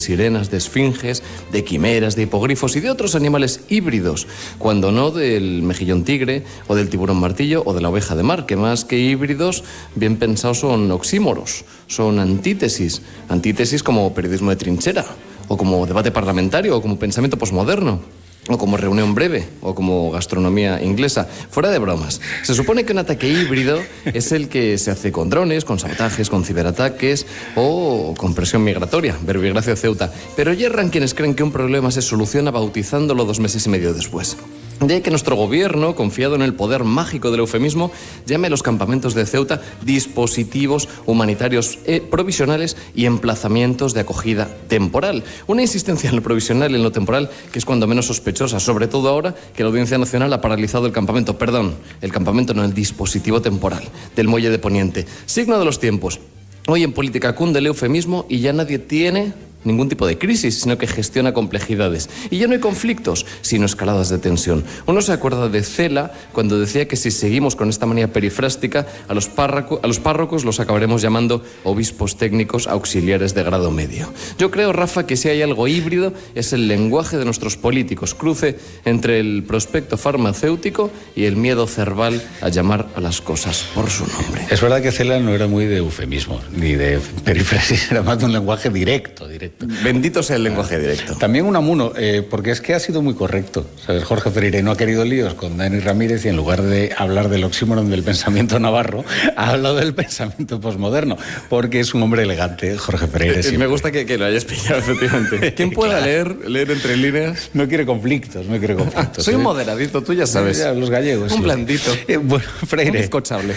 sirenas, de esfinges, de quimeras, de hipogrifos y de otros animales híbridos, cuando no del mejillón tigre o del tiburón martillo o de la oveja de mar, que más que híbridos, bien pensados, son oxímoros, son antítesis como periodismo de trinchera, o como debate parlamentario, o como pensamiento posmoderno, o como reunión breve, o como gastronomía inglesa. Fuera de bromas, se supone que un ataque híbrido es el que se hace con drones, con sabotajes, con ciberataques o con presión migratoria, verbigracia Ceuta. Pero yerran quienes creen que un problema se soluciona bautizándolo 2 meses y medio después. De ahí que nuestro gobierno, confiado en el poder mágico del eufemismo, llame a los campamentos de Ceuta dispositivos humanitarios provisionales y emplazamientos de acogida temporal. Una insistencia en lo provisional y en lo temporal que es cuando menos sospechosa, sobre todo ahora que la Audiencia Nacional ha paralizado el campamento, el dispositivo temporal del Muelle de Poniente. Signo de los tiempos. Hoy en política cunde el eufemismo y ya nadie tiene ningún tipo de crisis, sino que gestiona complejidades. Y ya no hay conflictos, sino escaladas de tensión. Uno se acuerda de Cela cuando decía que si seguimos con esta manía perifrástica, a los párrocos los acabaremos llamando obispos técnicos auxiliares de grado medio. Yo creo, Rafa, que si hay algo híbrido es el lenguaje de nuestros políticos, cruce entre el prospecto farmacéutico y el miedo cerval a llamar a las cosas por su nombre. Es verdad que Cela no era muy de eufemismo, ni de perifrasis, era más de un lenguaje directo. Bendito sea el lenguaje directo. También un amuno, porque es que ha sido muy correcto. ¿Sabes? Jorge Freire no ha querido líos con Dani Ramírez y en lugar de hablar del oxímoron del pensamiento navarro, ha hablado del pensamiento posmoderno, porque es un hombre elegante, Jorge Freire. Me gusta que lo hayas pillado, efectivamente. ¿Quién pueda leer entre líneas? No quiere conflictos. Soy un moderadito, tú ya sabes. Ya, los gallegos. Un blandito. Bueno, Freire. Un bizcochable.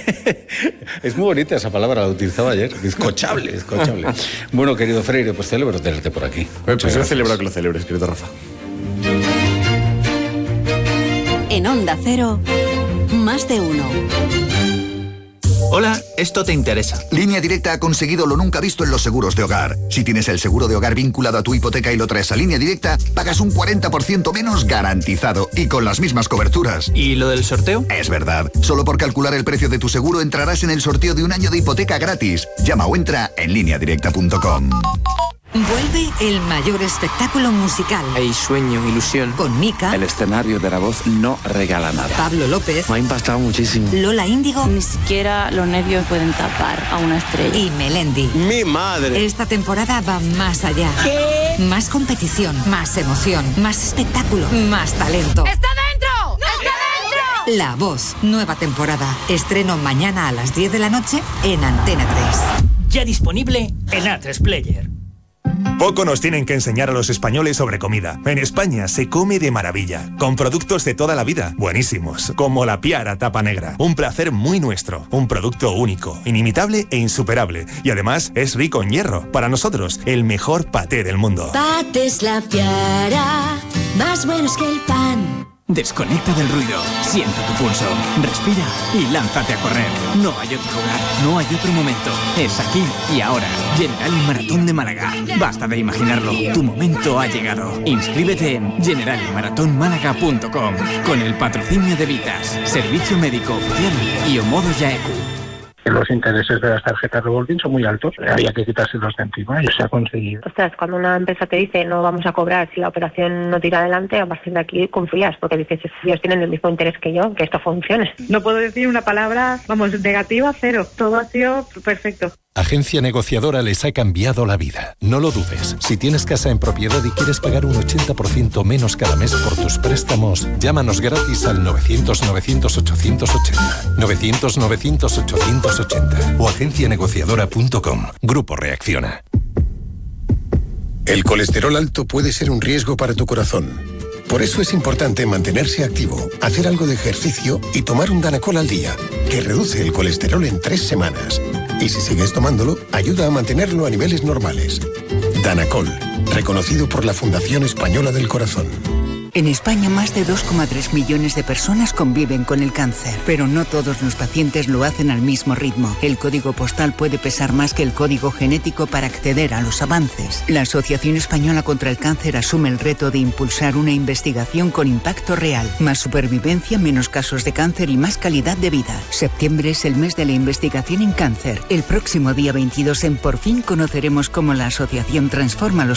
Es muy bonita esa palabra, la utilizaba ayer. Bizcochable. Bueno, querido Freire, pues celebro tenerte por aquí. Pues yo celebro que lo celebres, querido Rafa. En Onda Cero, más de uno. Hola, esto te interesa. Línea Directa ha conseguido lo nunca visto en los seguros de hogar. Si tienes el seguro de hogar vinculado a tu hipoteca y lo traes a Línea Directa, pagas un 40% menos garantizado y con las mismas coberturas. ¿Y lo del sorteo? Es verdad. Solo por calcular el precio de tu seguro entrarás en el sorteo de un año de hipoteca gratis. Llama o entra en lineadirecta.com. Vuelve el mayor espectáculo musical. Hay sueño, ilusión. Con Mika. El escenario de La Voz no regala nada. Pablo López. Me ha impactado muchísimo. Lola Índigo. Ni siquiera los nervios pueden tapar a una estrella. Y Melendi. ¡Mi madre! Esta temporada va más allá. ¿Qué? Más competición, más emoción, más espectáculo, más talento. ¡Está dentro! ¡No está dentro! La Voz, nueva temporada. Estreno mañana a las 10 de la noche en Antena 3. Ya disponible en A3 Player. Poco nos tienen que enseñar a los españoles sobre comida. En España se come de maravilla, con productos de toda la vida, buenísimos, como la Piara Tapa Negra. Un placer muy nuestro, un producto único, inimitable e insuperable. Y además es rico en hierro. Para nosotros, el mejor paté del mundo. Patés La Piara, más buenos que el pan. Desconecta del ruido, siente tu pulso, respira y lánzate a correr. No hay otro lugar, no hay otro momento. Es aquí y ahora. Generali Maratón de Málaga. Basta de imaginarlo, tu momento ha llegado. Inscríbete en generaliMaratonmálaga.com con el patrocinio de Vitas, Servicio Médico Oficial y Omodo Yaeku. Los intereses de las tarjetas revolving son muy altos, había que quitárselos de encima y se ha conseguido. Ostras, cuando una empresa te dice no vamos a cobrar si la operación no tira adelante, a partir de aquí confías, porque dices, ellos tienen el mismo interés que yo, que esto funcione. No puedo decir una palabra, negativa, cero. Todo ha sido perfecto. Agencia Negociadora les ha cambiado la vida. No lo dudes. Si tienes casa en propiedad y quieres pagar un 80% menos cada mes por tus préstamos, llámanos gratis al 900-900-880. 900-900-880 o agencianegociadora.com. Grupo Reacciona. El colesterol alto puede ser un riesgo para tu corazón. Por eso es importante mantenerse activo, hacer algo de ejercicio y tomar un Danacol al día, que reduce el colesterol en 3 semanas. Y si sigues tomándolo, ayuda a mantenerlo a niveles normales. Danacol, reconocido por la Fundación Española del Corazón. En España, más de 2,3 millones de personas conviven con el cáncer, pero no todos los pacientes lo hacen al mismo ritmo. El código postal puede pesar más que el código genético para acceder a los avances. La Asociación Española contra el Cáncer asume el reto de impulsar una investigación con impacto real. Más supervivencia, menos casos de cáncer y más calidad de vida. Septiembre es el mes de la investigación en cáncer. El próximo día 22 en Por fin conoceremos cómo la asociación transforma los